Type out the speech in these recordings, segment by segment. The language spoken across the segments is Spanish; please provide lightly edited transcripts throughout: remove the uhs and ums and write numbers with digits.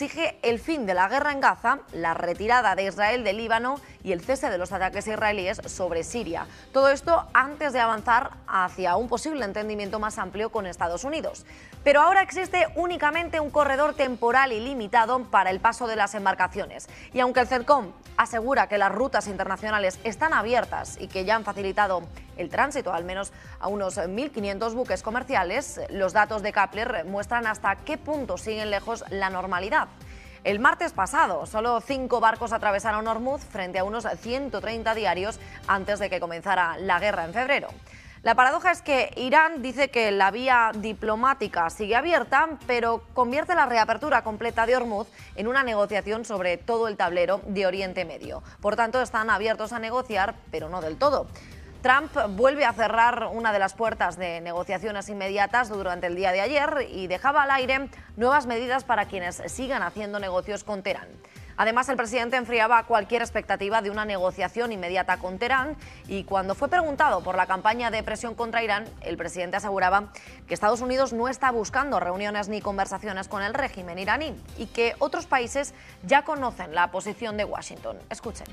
exige el fin de la guerra en Gaza, la retirada de Israel del Líbano y el cese de los ataques israelíes sobre Siria. Todo esto antes de avanzar hacia un posible entendimiento más amplio con Estados Unidos. Pero ahora existe únicamente un corredor temporal y limitado para el paso de las embarcaciones. Y aunque el CENTCOM asegura que las rutas internacionales están abiertas y que ya han facilitado el tránsito al menos a unos 1.500 buques comerciales, los datos de Kpler muestran hasta qué punto siguen lejos la normalidad. El martes pasado, solo 5 barcos atravesaron Hormuz frente a unos 130 diarios antes de que comenzara la guerra en febrero. La paradoja es que Irán dice que la vía diplomática sigue abierta, pero convierte la reapertura completa de Hormuz en una negociación sobre todo el tablero de Oriente Medio. Por tanto, están abiertos a negociar, pero no del todo. Trump vuelve a cerrar una de las puertas de negociaciones inmediatas durante el día de ayer y dejaba al aire nuevas medidas para quienes sigan haciendo negocios con Teherán. Además, el presidente enfriaba cualquier expectativa de una negociación inmediata con Teherán y cuando fue preguntado por la campaña de presión contra Irán, el presidente aseguraba que Estados Unidos no está buscando reuniones ni conversaciones con el régimen iraní y que otros países ya conocen la posición de Washington. Escuchen.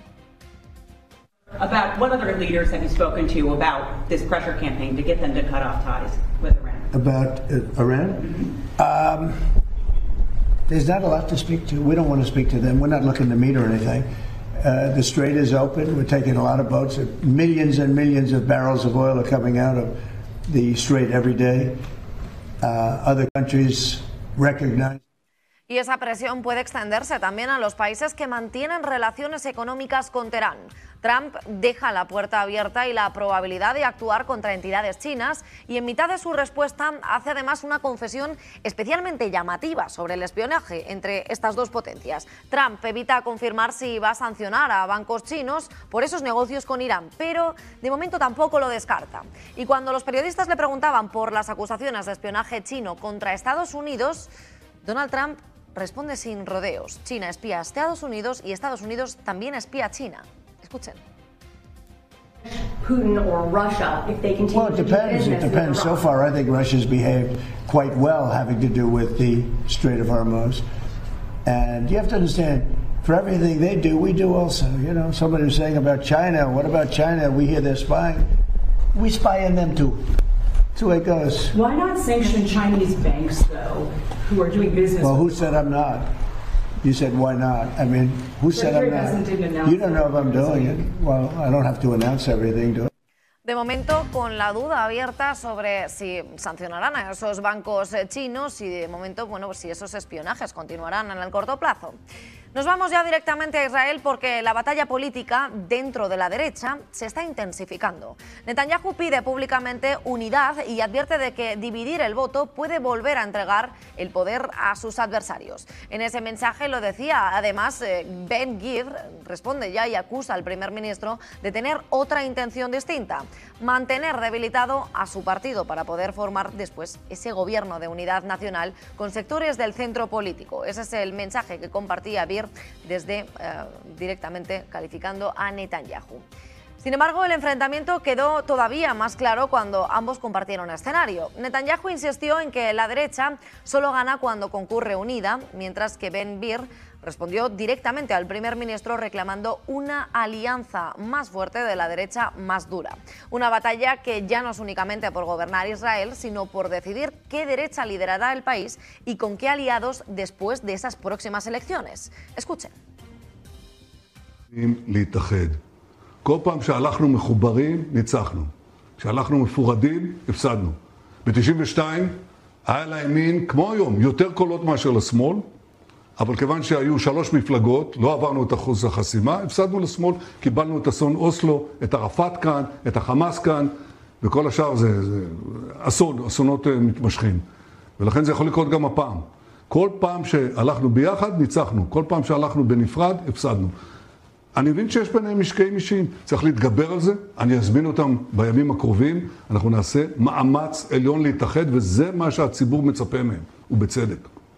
About what other leaders have you spoken to about this pressure campaign to get them to cut off ties with Iran? About Iran? Mm-hmm. There's not a lot to speak to. We don't want to speak to them. We're not looking to meet or anything. The strait is open. We're taking a lot of boats. Millions and millions of barrels of oil are coming out of the strait every day. Other countries recognize. Y esa presión puede extenderse también a los países que mantienen relaciones económicas con Teherán. Trump deja la puerta abierta y la probabilidad de actuar contra entidades chinas y en mitad de su respuesta hace además una confesión especialmente llamativa sobre el espionaje entre estas dos potencias. Trump evita confirmar si va a sancionar a bancos chinos por esos negocios con Irán, pero de momento tampoco lo descarta. Y cuando los periodistas le preguntaban por las acusaciones de espionaje chino contra Estados Unidos, Donald Trump responde sin rodeos. China espía a Estados Unidos y Estados Unidos también espía a China. Escuchen. Putin or Russia, if they continue well, it depends. It depends. So far, I think Russia's behaved quite well, having to do with the Strait of Hormuz. And you have to understand, for everything they do, we do also. You know, somebody was saying about China. What about China? We hear they're spying. We spy on them too. That's the way it goes. Why not sanction Chinese banks, though, who are doing business? Well, who said I'm not? You said, why not? I mean, who said I'm not? You don't know if I'm doing it. Well, I don't have to announce everything, do I? De momento, con la duda abierta sobre si sancionarán a esos bancos chinos y de momento, bueno, pues si esos espionajes continuarán en el corto plazo. Nos vamos ya directamente a Israel porque la batalla política dentro de la derecha se está intensificando. Netanyahu pide públicamente unidad y advierte de que dividir el voto puede volver a entregar el poder a sus adversarios. En ese mensaje lo decía, además, Ben Gvir responde ya y acusa al primer ministro de tener otra intención distinta, mantener debilitado a su partido para poder formar después ese gobierno de unidad nacional con sectores del centro político. Ese es el mensaje que compartía Gvir desde directamente calificando a Netanyahu. Sin embargo, el enfrentamiento quedó todavía más claro cuando ambos compartieron escenario. Netanyahu insistió en que la derecha solo gana cuando concurre unida, mientras que Ben Gvir respondió directamente al primer ministro reclamando una alianza más fuerte de la derecha más dura. Una batalla que ya no es únicamente por gobernar Israel, sino por decidir qué derecha liderará el país y con qué aliados después de esas próximas elecciones. Escuchen. כל פעם שהלכנו מחוברים, ניצחנו. כשהלכנו מפורדים, הפסדנו. ב-92 היה לימין, כמו היום, יותר קולות מאשר לשמאל, אבל כיוון שהיו 3 מפלגות, לא עברנו את אחוז החסימה, הפסדנו לשמאל, קיבלנו את אסון אוסלו, את ערפאת כאן, את החמאס כאן, וכל השאר זה אסונות מתמשכים. ולכן זה יכול לקרות גם הפעם. כל פעם שהלכנו ביחד, ניצחנו. כל פעם שהלכנו בנפרד, הפסדנו. אני מבין שיש ביניהם משקעים אישיים, צריך להתגבר על זה, אני אזמין אותם בימים הקרובים, אנחנו נעשה מאמץ עליון להתאחד, וזה מה שהציבור מצפה מהם, ובצדק.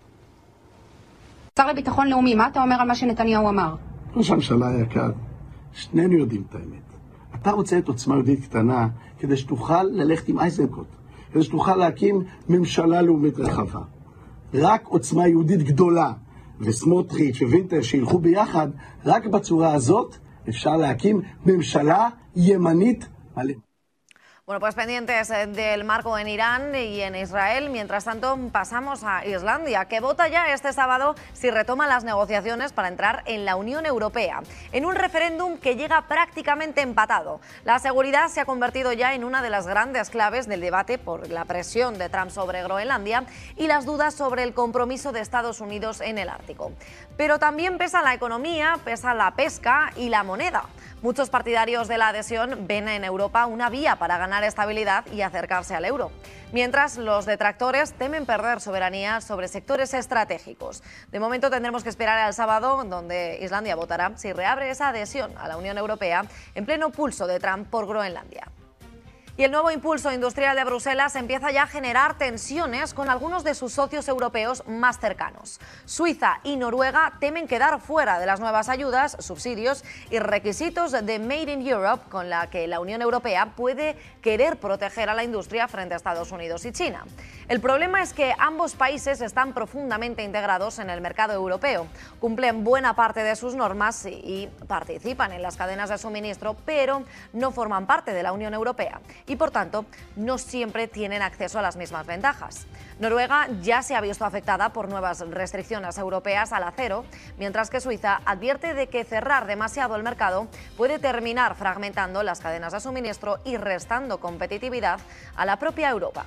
שר לביטחון לאומי, מה אתה אומר על מה שנתניהו אמר? ראש הממשלה היקר, שנינו יודעים את האמת. אתה רוצה את עוצמה יהודית קטנה, כדי שתוכל ללכת עם אייזנקוט, כדי שתוכל להקים ממשלה לאומית רחבה. רק עוצמה יהודית גדולה, וסמוטריץ' ווינטר שילכו ביחד, רק בצורה הזאת אפשר להקים ממשלה ימנית מלא. Bueno, pues pendientes del marco en Irán y en Israel. Mientras tanto, pasamos a Islandia, que vota ya este sábado si retoma las negociaciones para entrar en la Unión Europea, en un referéndum que llega prácticamente empatado. La seguridad se ha convertido ya en una de las grandes claves del debate por la presión de Trump sobre Groenlandia y las dudas sobre el compromiso de Estados Unidos en el Ártico. Pero también pesa la economía, pesa la pesca y la moneda. Muchos partidarios de la adhesión ven en Europa una vía para ganar estabilidad y acercarse al euro, mientras los detractores temen perder soberanía sobre sectores estratégicos. De momento tendremos que esperar al sábado, donde Islandia votará si reabre esa adhesión a la Unión Europea en pleno pulso de Trump por Groenlandia. Y el nuevo impulso industrial de Bruselas empieza ya a generar tensiones con algunos de sus socios europeos más cercanos. Suiza y Noruega temen quedar fuera de las nuevas ayudas, subsidios y requisitos de Made in Europe con la que la Unión Europea puede querer proteger a la industria frente a Estados Unidos y China. El problema es que ambos países están profundamente integrados en el mercado europeo, cumplen buena parte de sus normas y participan en las cadenas de suministro, pero no forman parte de la Unión Europea y, por tanto, no siempre tienen acceso a las mismas ventajas. Noruega ya se ha visto afectada por nuevas restricciones europeas al acero, mientras que Suiza advierte de que cerrar demasiado el mercado puede terminar fragmentando las cadenas de suministro y restando competitividad a la propia Europa.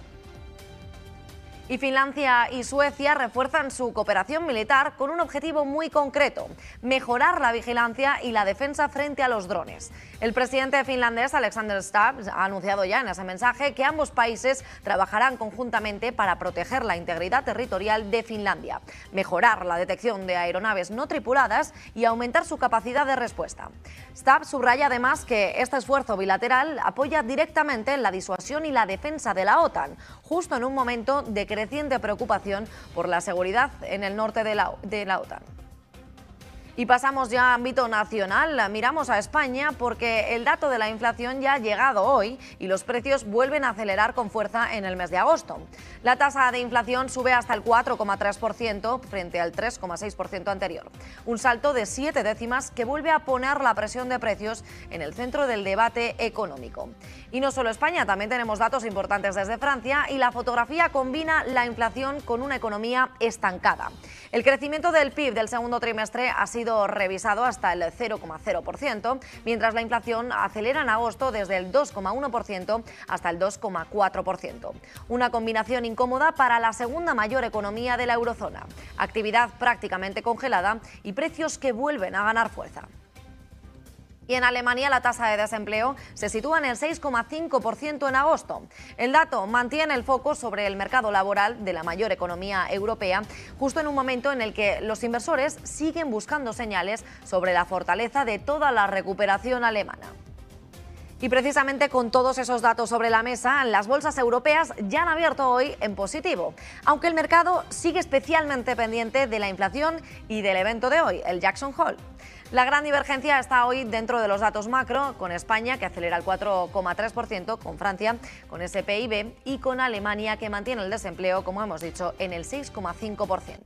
Y Finlandia y Suecia refuerzan su cooperación militar con un objetivo muy concreto: mejorar la vigilancia y la defensa frente a los drones. El presidente finlandés Alexander Stubb ha anunciado ya en ese mensaje que ambos países trabajarán conjuntamente para proteger la integridad territorial de Finlandia, mejorar la detección de aeronaves no tripuladas y aumentar su capacidad de respuesta. Stubb subraya además que este esfuerzo bilateral apoya directamente la disuasión y la defensa de la OTAN, justo en un momento de creciente preocupación por la seguridad en el norte de la OTAN. Y pasamos ya a ámbito nacional, miramos a España porque el dato de la inflación ya ha llegado hoy y los precios vuelven a acelerar con fuerza en el mes de agosto. La tasa de inflación sube hasta el 4,3% frente al 3,6% anterior. Un salto de 7 décimas que vuelve a poner la presión de precios en el centro del debate económico. Y no solo España, también tenemos datos importantes desde Francia y la fotografía combina la inflación con una economía estancada. El crecimiento del PIB del segundo trimestre ha sido revisado hasta el 0,0%, mientras la inflación acelera en agosto desde el 2,1% hasta el 2,4%. Una combinación incómoda para la segunda mayor economía de la eurozona. Actividad prácticamente congelada y precios que vuelven a ganar fuerza. Y en Alemania la tasa de desempleo se sitúa en el 6,5% en agosto. El dato mantiene el foco sobre el mercado laboral de la mayor economía europea, justo en un momento en el que los inversores siguen buscando señales sobre la fortaleza de toda la recuperación alemana. Y precisamente con todos esos datos sobre la mesa, las bolsas europeas ya han abierto hoy en positivo, aunque el mercado sigue especialmente pendiente de la inflación y del evento de hoy, el Jackson Hole. La gran divergencia está hoy dentro de los datos macro, con España que acelera el 4,3%, con Francia con ese PIB y con Alemania que mantiene el desempleo, como hemos dicho, en el 6,5%.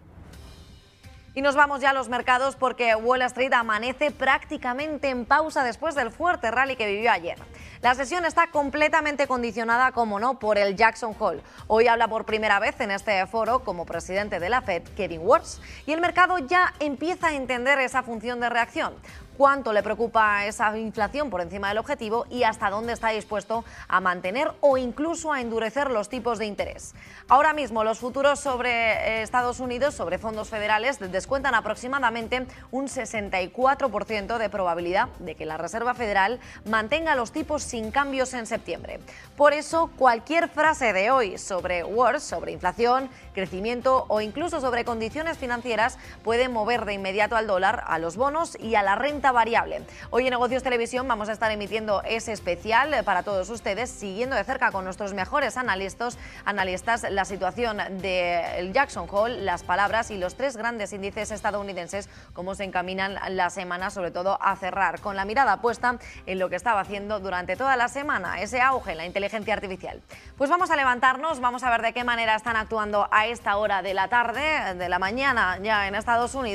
Y nos vamos ya a los mercados porque Wall Street amanece prácticamente en pausa después del fuerte rally que vivió ayer. La sesión está completamente condicionada, como no, por el Jackson Hole. Hoy habla por primera vez en este foro como presidente de la Fed, Kevin Warsh, y el mercado ya empieza a entender esa función de reacción. Cuánto le preocupa esa inflación por encima del objetivo y hasta dónde está dispuesto a mantener o incluso a endurecer los tipos de interés. Ahora mismo los futuros sobre Estados Unidos, sobre fondos federales, descuentan aproximadamente un 64% de probabilidad de que la Reserva Federal mantenga los tipos sin cambios en septiembre. Por eso, cualquier frase de hoy sobre Warsh, sobre inflación, crecimiento o incluso sobre condiciones financieras puede mover de inmediato al dólar, a los bonos y a la renta variable. Hoy en Negocios Televisión vamos a estar emitiendo ese especial para todos ustedes, siguiendo de cerca con nuestros mejores analistas la situación del Jackson Hole, las palabras y los tres grandes índices estadounidenses, cómo se encaminan la semana, sobre todo a cerrar, con la mirada puesta en lo que estaba haciendo durante toda la semana, ese auge en la inteligencia artificial. Pues vamos a levantarnos, vamos a ver de qué manera están actuando a esta hora de la tarde, de la mañana ya en Estados Unidos.